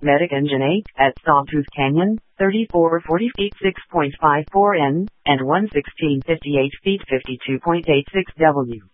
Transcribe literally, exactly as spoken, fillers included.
Magnetic Engine eight at Sawtooth Canyon, thirty-four forty feet six point five four N, and one sixteen fifty-eight feet fifty-two point eight six W.